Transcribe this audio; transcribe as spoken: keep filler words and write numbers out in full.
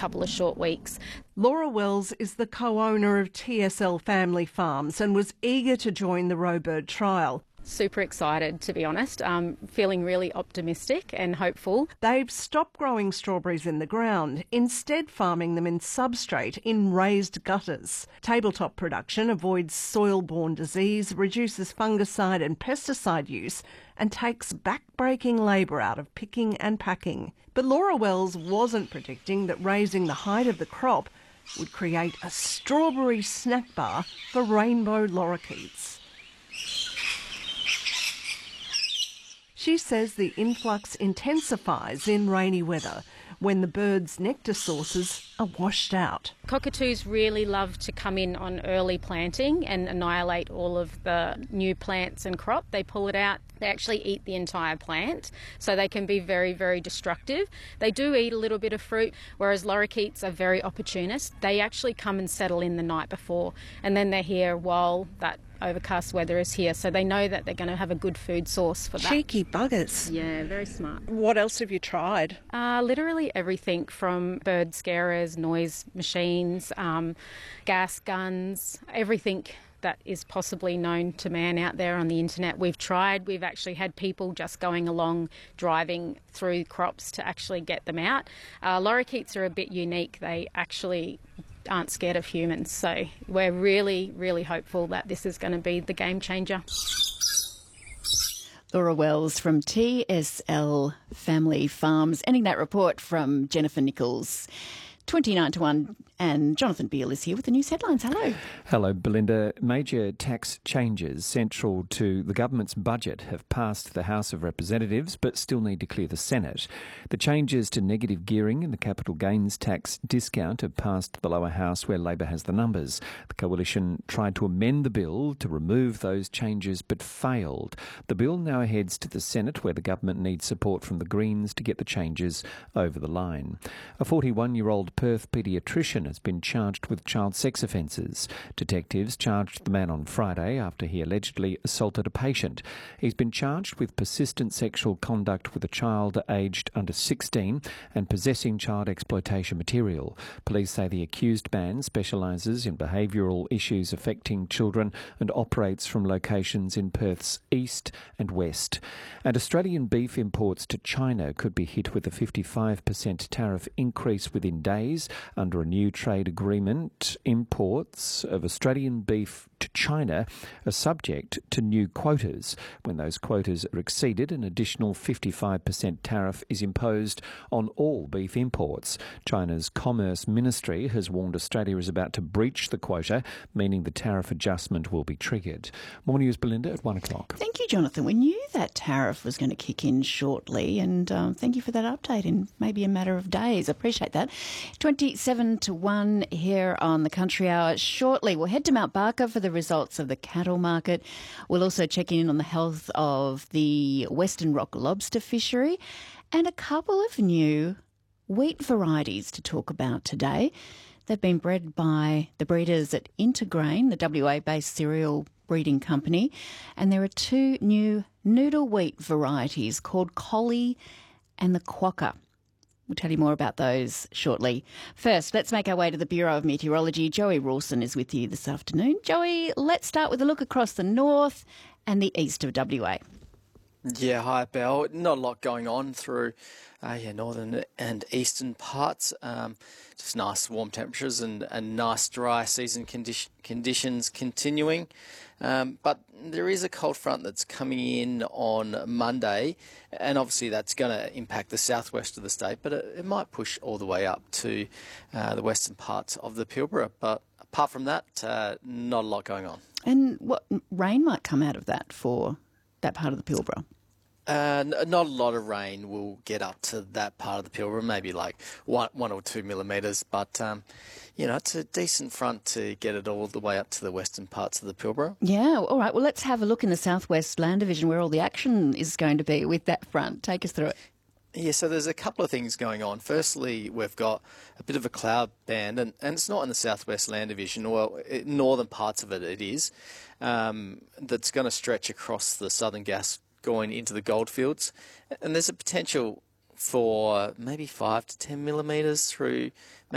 couple of short weeks. Laura Wells is the co-owner of T S L Family Farms and was eager to join the Rowbird trial. Super excited, to be honest, um, feeling really optimistic and hopeful. They've stopped growing strawberries in the ground, instead farming them in substrate in raised gutters. Tabletop production avoids soil-borne disease, reduces fungicide and pesticide use, and takes back-breaking labour out of picking and packing. But Laura Wells wasn't predicting that raising the height of the crop would create a strawberry snack bar for rainbow lorikeets. She says the influx intensifies in rainy weather when the birds' nectar sources are washed out. Cockatoos really love to come in on early planting and annihilate all of the new plants and crop. They pull it out. They actually eat the entire plant, so they can be very, very destructive. They do eat a little bit of fruit, whereas lorikeets are very opportunist. They actually come and settle in the night before, and then they're here while that overcast weather is here, so they know that they're going to have a good food source for that. Cheeky buggers. Yeah, very smart. What else have you tried? Uh, literally everything from bird scarers, noise machines, um, gas guns, everything that is possibly known to man out there on the internet. We've tried. We've actually had people just going along, driving through crops to actually get them out. Uh, lorikeets are a bit unique. They actually aren't scared of humans. So we're really, really hopeful that this is going to be the game changer. Laura Wells from T S L Family Farms, ending that report from Jennifer Nichols. twenty-nine to one, and Jonathan Beale is here with the news headlines. Hello. Hello, Belinda. Major tax changes central to the government's budget have passed the House of Representatives but still need to clear the Senate. The changes to negative gearing and the capital gains tax discount have passed the lower house where Labor has the numbers. The coalition tried to amend the bill to remove those changes but failed. The bill now heads to the Senate where the government needs support from the Greens to get the changes over the line. A forty-one-year-old Perth paediatrician has been charged with child sex offences. Detectives charged the man on Friday after he allegedly assaulted a patient. He's been charged with persistent sexual conduct with a child aged under sixteen and possessing child exploitation material. Police say the accused man specialises in behavioural issues affecting children and operates from locations in Perth's east and west. And Australian beef imports to China could be hit with a fifty-five percent tariff increase within days under a new trade agreement. Imports of Australian beef to China are subject to new quotas. When those quotas are exceeded, an additional fifty-five percent tariff is imposed on all beef imports. China's Commerce Ministry has warned Australia is about to breach the quota, meaning the tariff adjustment will be triggered. More news, Belinda, at one o'clock. Thank you, Jonathan. We knew that tariff was going to kick in shortly, and um, thank you for that update in maybe a matter of days. I appreciate that. twenty-seven to one here on the Country Hour. Shortly, we'll head to Mount Barker for the results of the cattle market. We'll also check in on the health of the Western Rock lobster fishery and a couple of new wheat varieties to talk about today. They've been bred by the breeders at Intergrain, the W A-based cereal breeding company, and there are two new noodle wheat varieties called Collie and the Quokka. We'll tell you more about those shortly. First, let's make our way to the Bureau of Meteorology. Joey Rawson is with you this afternoon. Joey, let's start with a look across the north and the east of W A. Yeah, hi, Belle. Not a lot going on through uh, yeah, northern and eastern parts. Um, just nice warm temperatures and, and nice dry season condi- conditions continuing. Um, but there is a cold front that's coming in on Monday, and obviously that's going to impact the southwest of the state, but it, it might push all the way up to uh, the western parts of the Pilbara. But apart from that, uh, not a lot going on. And what rain might come out of that for that part of the Pilbara? Uh, not a lot of rain will get up to that part of the Pilbara, maybe like one, one or two millimetres, but um, you know, it's a decent front to get it all the way up to the western parts of the Pilbara. Yeah, all right. Well, let's have a look in the Southwest Land Division where all the action is going to be with that front. Take us through it. Yeah, so there's a couple of things going on. Firstly, we've got a bit of a cloud band, and, and it's not in the Southwest Land Division, well, it, northern parts of it it is, um, that's going to stretch across the southern gas going into the goldfields, and there's a potential for maybe five to ten millimetres through